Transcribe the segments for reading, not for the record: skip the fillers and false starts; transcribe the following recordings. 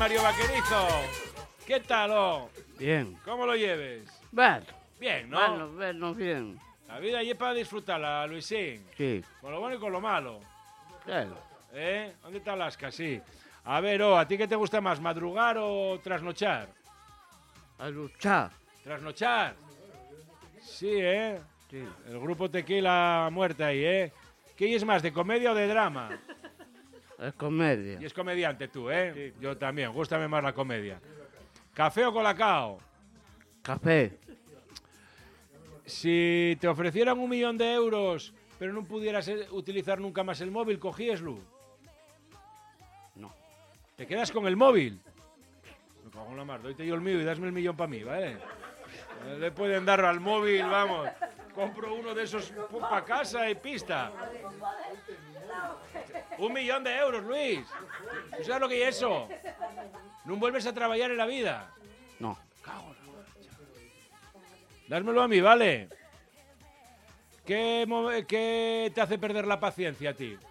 Mario Vaquerizo. ¿Qué tal, oh? Bien. ¿Cómo lo lleves? Bueno. Bien, ¿no? Bueno, bien. La vida allí es para disfrutarla, Luisín. Sí. Con lo bueno y con lo malo. Claro. ¿Dónde está Alaska? Sí. A ver, ¿a ti qué te gusta más, madrugar o trasnochar? A luchar. ¿Trasnochar? Sí, ¿eh? Sí. El grupo Tequila muerte ahí, ¿eh? ¿Qué es más, de comedia o de drama? Es comedia. Y es comediante tú, ¿eh? Sí. Yo también, gústame más la comedia. ¿Café o colacao? Café. Si te ofrecieran 1 millón de euros, pero no pudieras utilizar nunca más el móvil, ¿cogíeslo? No. ¿Te quedas con el móvil? Me cago en la mar, doyte yo el mío y dasme el millón para mí, ¿vale? No le pueden dar al móvil, vamos. Compro uno de esos para casa y pista. 1 millón de euros, Luis. ¿Tú sabes lo que es eso? No vuelves a trabajar en la vida. No. Dásmelo a mí, ¿vale? ¿Qué te hace perder la paciencia a ti?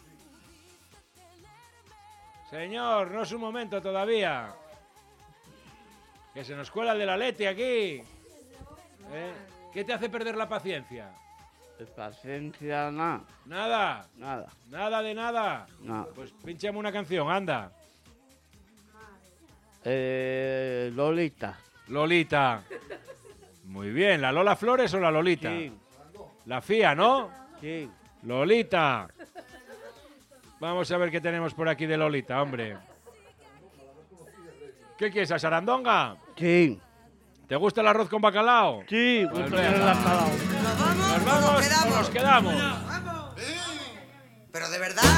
Señor, no es un momento todavía. Que se nos cuela el de la Leti aquí. ¿Qué te hace perder la paciencia? De paciencia, nada. ¿Nada? Nada. ¿Nada de nada? No. Pues pinchame una canción, anda. Lolita. Lolita. Muy bien, ¿la Lola Flores o la Lolita? Sí. La FIA, ¿no? Sí. Lolita. Vamos a ver qué tenemos por aquí de Lolita, hombre. ¿Qué quieres, a sarandonga? Sí. ¿Te gusta el arroz con bacalao? Sí. Pues Pues venga. la calao. ¿Nos vamos? ¿Nos vamos o nos quedamos? Pero de verdad.